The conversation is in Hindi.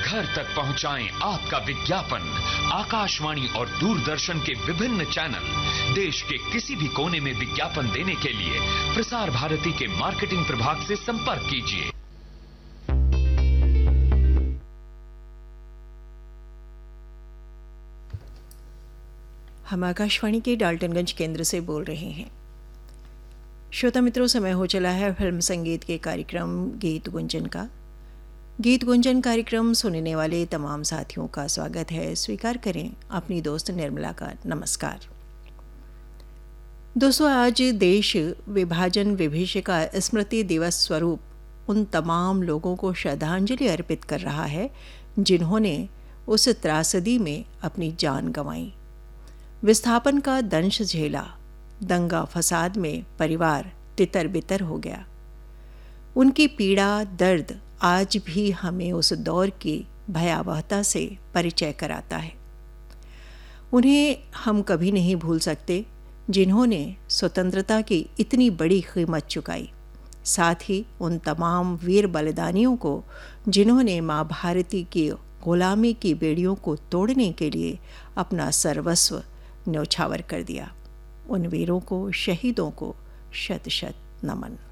घर तक पहुंचाएं आपका विज्ञापन। आकाशवाणी और दूरदर्शन के विभिन्न चैनल देश के किसी भी कोने में विज्ञापन देने के लिए प्रसार भारती के मार्केटिंग प्रभाग से संपर्क कीजिए। हम आकाशवाणी के डाल्टनगंज केंद्र से बोल रहे हैं। श्रोता मित्रों, समय हो चला है फिल्म संगीत के कार्यक्रम गीत गुंजन का। गीत गुंजन कार्यक्रम सुनने वाले तमाम साथियों का स्वागत है। स्वीकार करें अपनी दोस्त निर्मला का नमस्कार। दोस्तों, आज देश विभाजन विभीषिका स्मृति दिवस स्वरूप उन तमाम लोगों को श्रद्धांजलि अर्पित कर रहा है जिन्होंने उस त्रासदी में अपनी जान गंवाई, विस्थापन का दंश झेला, दंगा फसाद में परिवार तितर बितर हो गया। उनकी पीड़ा दर्द आज भी हमें उस दौर की भयावहता से परिचय कराता है। उन्हें हम कभी नहीं भूल सकते जिन्होंने स्वतंत्रता की इतनी बड़ी कीमत चुकाई। साथ ही उन तमाम वीर बलिदानियों को जिन्होंने माँ भारती की गुलामी की बेड़ियों को तोड़ने के लिए अपना सर्वस्व न्यौछावर कर दिया। उन वीरों को, शहीदों को शत शत नमन।